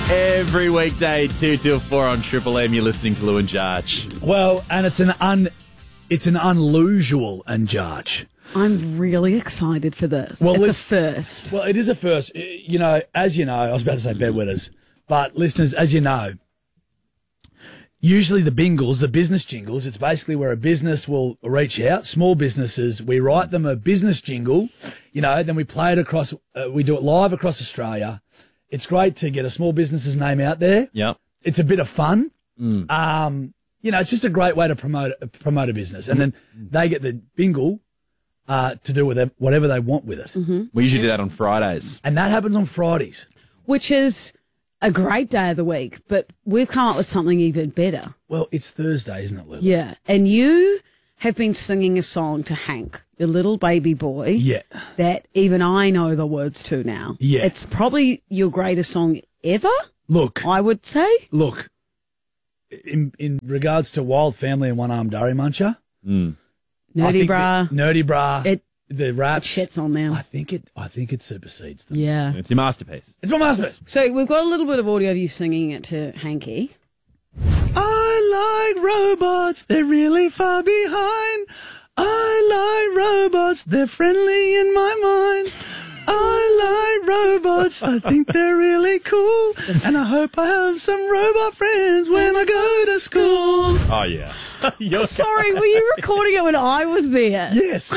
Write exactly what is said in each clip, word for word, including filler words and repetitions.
Every weekday, two till four on Triple M, you're listening to Lou and Jarch. Well, and it's an un, it's an unusual and Jarch. I'm really excited for this. Well, it's let's- a first. Well, it is a first. You know, as you know, I was about to say bedwetters, but listeners, as you know, usually the bingles, the business jingles, it's basically where a business will reach out, small businesses, we write them a business jingle, you know, then we play it across, uh, we do it live across Australia. It's great to get a small business's name out there. Yep. It's a bit of fun. Mm. Um, you know, it's just a great way to promote promote a business. And then they get the bingle uh, to do with it, whatever they want with it. Mm-hmm. We usually do that on Fridays. And that happens on Fridays. Which is a great day of the week, but we've come up with something even better. Well, it's Thursday, isn't it, Lily? Yeah. And you have been singing a song to Hank, your little baby boy. Yeah. That even I know the words to now. Yeah. It's probably your greatest song ever, Look, I would say. look, in in regards to Wild Family and One Armed Durry Muncher, Mm. I Nerdy think bra. that- Nerdy Bra, It, the it raps, shits on them. I think it I think it supersedes them. Yeah. It's your masterpiece. It's my masterpiece. So we've got a little bit of audio of you singing it to Hanky. I like robots, they're really far behind. I like robots, they're friendly in my mind. I like robots, I think they're really cool. And I hope I have some robot friends when I go to school. Oh, yes. You're Sorry, were you recording it when I was there? Yes.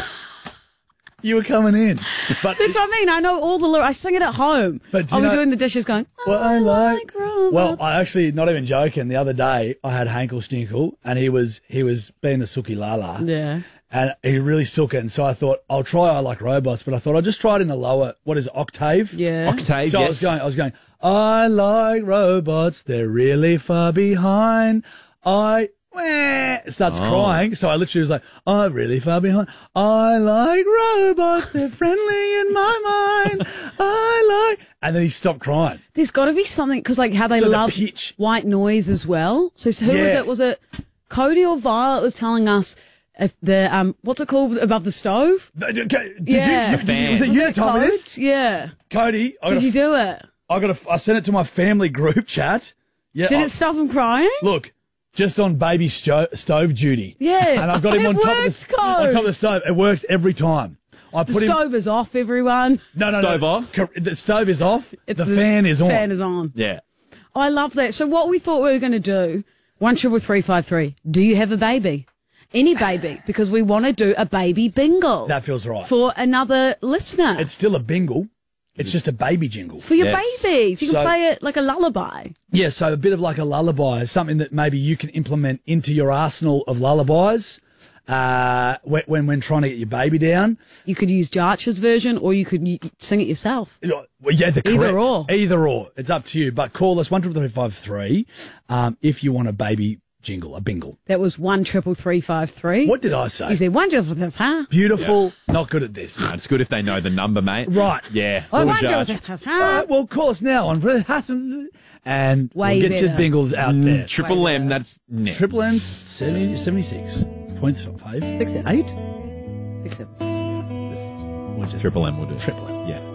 You were coming in. But That's what I mean. I know all the lyrics. I sing it at home. But do I'll you be know- doing the dishes going, Well, I like. robots. Well, I actually, not even joking. The other day, I had Hankel Stinkle, and he was he was being a sookie lala, Yeah. and he really sook it. And so I thought I'll try. I like robots, but I thought I'll just try it in a lower. What is it, octave? Yeah. Octave, So I yes. was going. I was going. I like robots. They're really far behind. I. Wah, starts Oh. crying. So I literally was like, I'm really far behind. I like robots. They're friendly in my mind. I like. And then he stopped crying. There's got to be something, because like how they So the love pitch. white noise as well. So, so who was Yeah. it? Was it Cody or Violet was telling us if the, um, what's it called, above the stove? Did you, did Yeah. you, The did you, was it Was you it that told me codes? this? Yeah. Cody, I got, Did a, you do it? I got a, I sent it to my family group chat. Yeah. Did I- it stop him crying? Look, just on baby sto- stove duty. Yeah. And I've got him It on top, of works, the, on top of the Codes. stove. It works every time. I The put him. stove is off, everyone. No, no, Stove no. off? Cor- The stove is off. It's the, fan is on. Fan is on. Yeah. I love that. So what we thought we were going to do, one triple three five three. Do you have a baby? Any baby? Because we want to do a baby bingo That feels right. for another listener. It's still a bingle. It's just a baby jingle. for your Yes. babies. You can So- play it like a lullaby. Yeah, so a bit of like a lullaby, something that maybe you can implement into your arsenal of lullabies uh, when, when when trying to get your baby down. You could use Jarch's version, or you could y- sing it yourself. Well, yeah, the Either correct. or. Either or. It's up to you. But call us one triple three five three um, if you want a baby jingle, a bingle. That was one triple three five three. What did I say? You said one triple three five. Beautiful. Not good at this. No, it's good if they know the number, mate. Right. Yeah. Oh, Lou one and triple Jarch. three five. Uh, well, call us now on and Way we'll get your better. bingles out there. Triple M, that's next. Triple M seventy, seventy-six point five. Six seven. Eight? Six seven. Or just Triple M will do. triple M. Yeah.